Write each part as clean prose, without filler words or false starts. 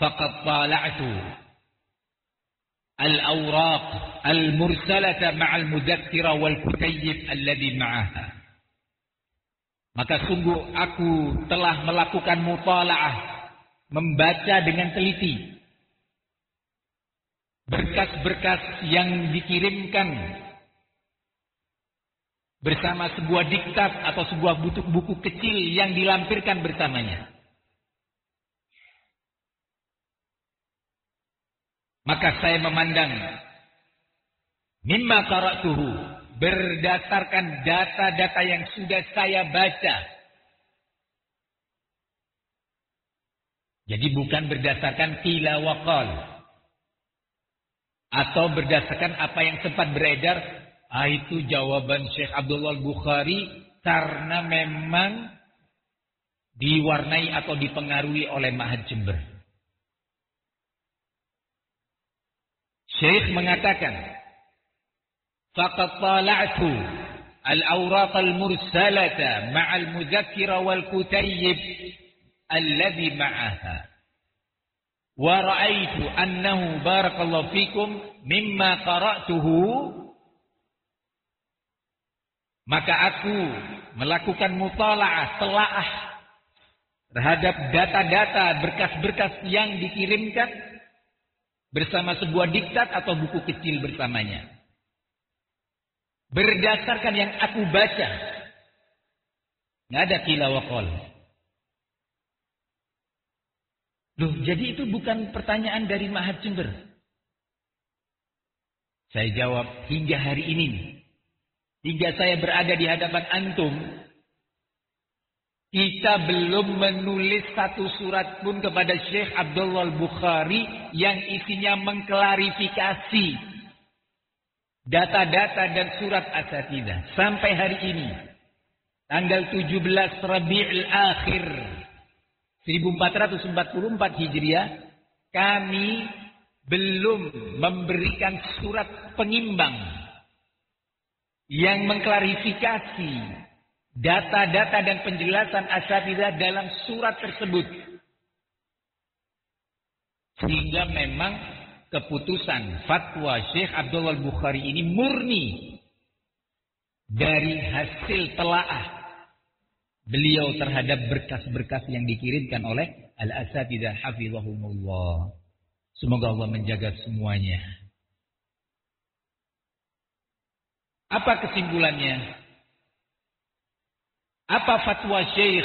faqad tala'tu al-awraq al-mursalata ma'al mudzakkira wal kutayyib alladhi ma'aha. Maka sungguh aku telah melakukan mutala'ah, membaca dengan teliti berkas-berkas yang dikirimkan bersama sebuah diktat atau sebuah buku kecil yang dilampirkan bersamanya. Maka saya memandang mimma qara'tuhu, berdasarkan data-data yang sudah saya baca. Jadi bukan berdasarkan qila wa qal atau berdasarkan apa yang sempat beredar. Itu jawaban Syekh Abdullah Al-Bukhari karena memang diwarnai atau dipengaruhi oleh Ma'had Jember. Syekh mengatakan, faqad tala'tu al-awraq al-mursalata ma'al mudzakkira wal kutayyib alladhi ma'aha wa ra'aitu annahu barakallahu fikum mimma qara'tuhu. Maka aku melakukan mutala'ah, telaah terhadap data-data, berkas-berkas yang dikirimkan bersama sebuah diktat atau buku kecil bersamanya. Berdasarkan yang aku baca, nggak ada qila wa qal. Loh, jadi itu bukan pertanyaan dari Ma'had Jember. Saya jawab, hingga hari ini, hingga saya berada di hadapan antum, kita belum menulis satu surat pun kepada Syekh Abdullah Al-Bukhari yang isinya mengklarifikasi data-data dan surat asatidzah. Sampai hari ini, tanggal 17 Rabiul Akhir 1444 Hijriah, kami belum memberikan surat pengimbang yang mengklarifikasi data-data dan penjelasan asatidzah dalam surat tersebut. Sehingga memang keputusan fatwa Syekh Abdullah Al-Bukhari ini murni dari hasil telaah beliau terhadap berkas-berkas yang dikirimkan oleh al-asatidzah hafizahumullah. Semoga Allah menjaga semuanya. Apa kesimpulannya? Apa fatwa Syekh?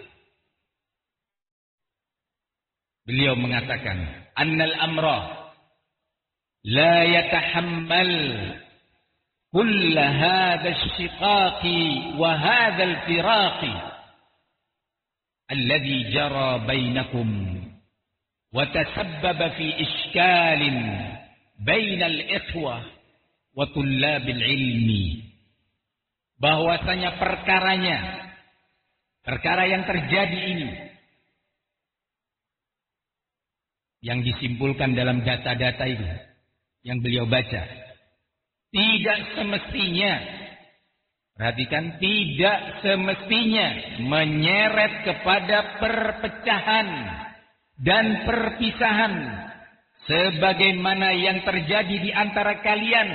Beliau mengatakan, annal amra la yatahammal kull hadha asy-shiqaqi wa hadha al-firaqi alladhi jara bainakum wa tasabbaba fi ishkalin bainal ikhwah wa tullabil ilmi. Bahwasanya perkara yang terjadi ini, yang disimpulkan dalam data-data itu yang beliau baca, tidak semestinya, perhatikan, tidak semestinya menyeret kepada perpecahan dan perpisahan sebagaimana yang terjadi di antara kalian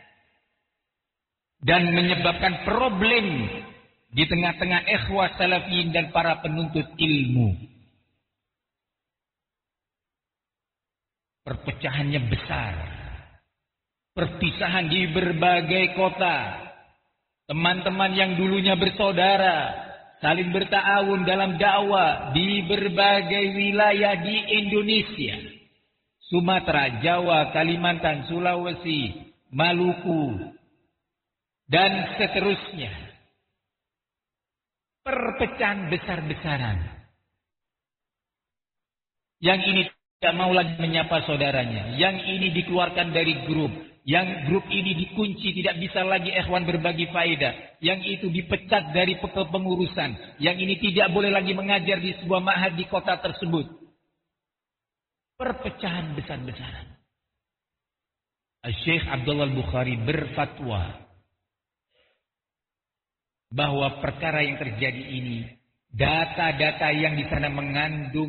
dan menyebabkan problem di tengah-tengah ikhwah salafiyin dan para penuntut ilmu. Perpecahannya besar, perpisahan di berbagai kota, teman-teman yang dulunya bersaudara saling berta'awun dalam dakwah di berbagai wilayah di Indonesia, Sumatera, Jawa, Kalimantan, Sulawesi, Maluku, dan seterusnya. Perpecahan besar-besaran. Yang ini tidak mau lagi menyapa saudaranya. Yang ini dikeluarkan dari grup. Yang grup ini dikunci, tidak bisa lagi ikhwan berbagi faedah. Yang itu dipecat dari kepengurusan. Yang ini tidak boleh lagi mengajar di sebuah ma'had di kota tersebut. Perpecahan besar-besaran. Syekh Abdullah Al-Bukhari berfatwa bahwa perkara yang terjadi ini, data-data yang di sana mengandung